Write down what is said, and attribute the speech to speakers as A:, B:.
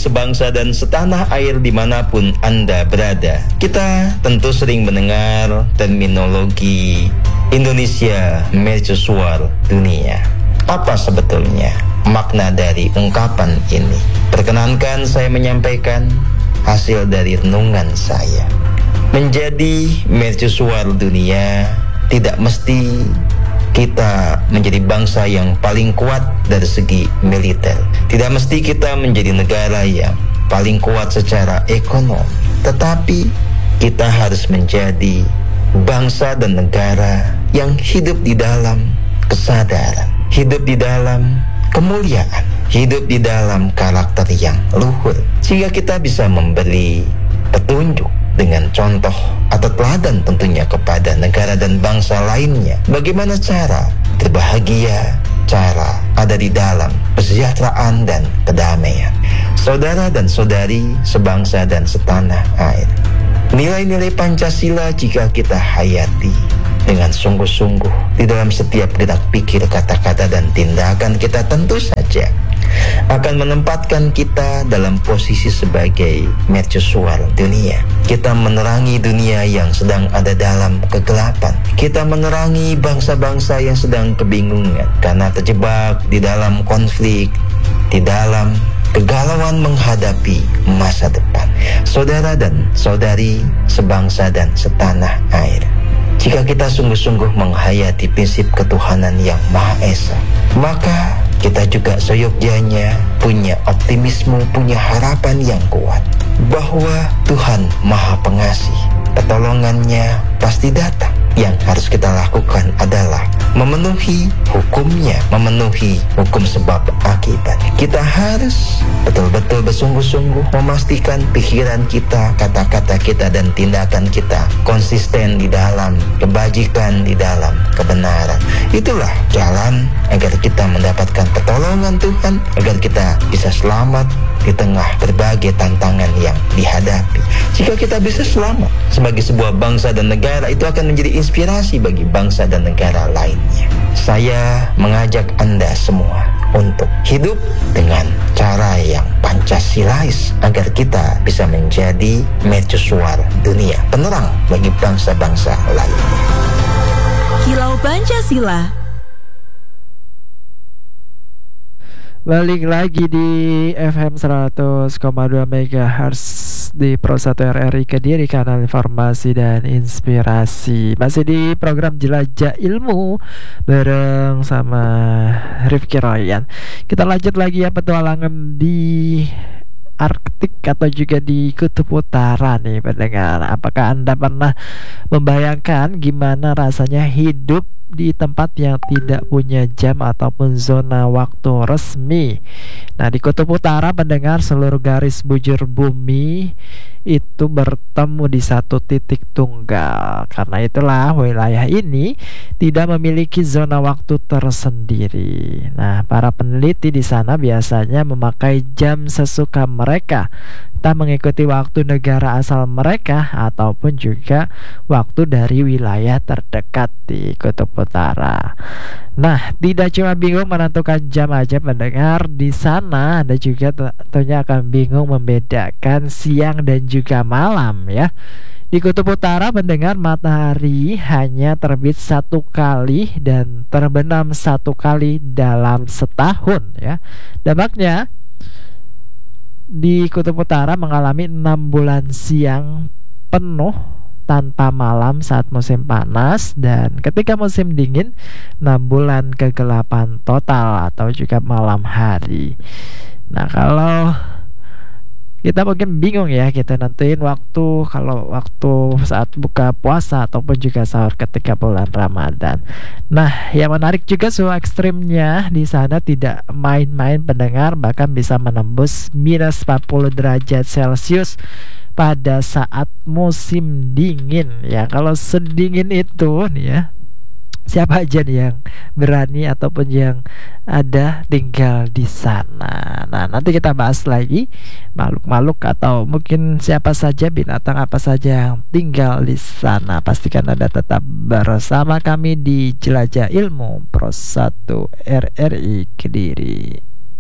A: sebangsa dan setanah air dimanapun Anda berada. Kita tentu sering mendengar terminologi Indonesia Mercusuar Dunia. Apa sebetulnya makna dari ungkapan ini? Perkenankan saya menyampaikan hasil dari renungan saya. Menjadi mercusuar dunia tidak mesti kita menjadi bangsa yang paling kuat dari segi militer. Tidak mesti kita menjadi negara yang paling kuat secara ekonomi. Tetapi kita harus menjadi bangsa dan negara yang hidup di dalam kesadaran, hidup di dalam kemuliaan, hidup di dalam karakter yang luhur, sehingga kita bisa memberi petunjuk dengan contoh atau teladan tentunya kepada negara dan bangsa lainnya. Bagaimana cara berbahagia, cara ada di dalam kesejahteraan dan kedamaian. Saudara dan saudari sebangsa dan setanah air, nilai-nilai Pancasila jika kita hayati dengan sungguh-sungguh di dalam setiap gerak pikir, kata-kata, dan tindakan kita, tentu saja akan menempatkan kita dalam posisi sebagai mercusuar dunia. Kita menerangi dunia yang sedang ada dalam kegelapan. Kita menerangi bangsa-bangsa yang sedang kebingungan karena terjebak di dalam konflik, di dalam kegalauan menghadapi masa depan. Saudara dan saudari sebangsa dan setanah air, jika kita sungguh-sungguh menghayati prinsip ketuhanan yang Maha Esa, maka kita juga seyogyanya punya optimisme, punya harapan yang kuat bahwa Tuhan Maha Pengasih, pertolongannya pasti datang. Yang harus kita lakukan adalah memenuhi hukumnya, memenuhi hukum sebab akibat. Kita harus betul-betul bersungguh-sungguh memastikan pikiran kita, kata-kata kita, dan tindakan kita konsisten di dalam kebajikan, di dalam kebenaran. Itulah jalan agar kita mendapatkan pertolongan Tuhan, agar kita bisa selamat di tengah berbagai tantangan yang dihadapi. Jika kita bisa selamat sebagai sebuah bangsa dan negara, itu akan menjadi inspirasi bagi bangsa dan negara lainnya. Saya mengajak Anda semua untuk hidup dengan cara yang Pancasilais agar kita bisa menjadi mercusuar dunia, penerang bagi bangsa-bangsa lainnya.
B: Kilau Pancasila.
C: Balik lagi di FM 100,2 MHz di Pro 1 RRI Kediri, kanal informasi dan inspirasi. Masih di program Jelajah Ilmu bareng sama Rifki Royan. Kita lanjut lagi ya petualangan di Arktik atau juga di Kutub Utara nih pendengar. Apakah Anda pernah membayangkan gimana rasanya hidup di tempat yang tidak punya jam ataupun zona waktu resmi? Nah, di Kutub Utara pendengar, seluruh garis bujur bumi itu bertemu di satu titik tunggal. Karena itulah wilayah ini tidak memiliki zona waktu tersendiri. Nah, para peneliti di sana biasanya memakai jam sesuka mereka, entah mengikuti waktu negara asal mereka ataupun juga waktu dari wilayah terdekat di Kutub Utara. Nah, tidak cuma bingung menentukan jam aja pendengar, di sana Anda juga tentunya akan bingung membedakan siang dan juga malam ya. Di Kutub Utara pendengar, matahari hanya terbit satu kali dan terbenam satu kali dalam setahun ya. Dampaknya di Kutub Utara mengalami 6 bulan siang penuh tanpa malam saat musim panas, dan ketika musim dingin 6 bulan kegelapan total atau juga malam hari. Nah, kalau kita mungkin bingung ya, kita nentuin waktu kalau waktu saat buka puasa ataupun juga sahur ketika bulan Ramadan. Nah, yang menarik juga suhu ekstrimnya di sana tidak main-main pendengar, bahkan bisa menembus minus 40 derajat Celcius pada saat musim dingin ya. Kalau sedingin itu nih ya, siapa aja nih yang berani ataupun yang ada tinggal di sana. Nah, nanti kita bahas lagi makhluk-makhluk atau mungkin siapa saja, binatang apa saja yang tinggal di sana. Pastikan Anda tetap bersama kami di Jelajah Ilmu Pro 1 RRI Kediri.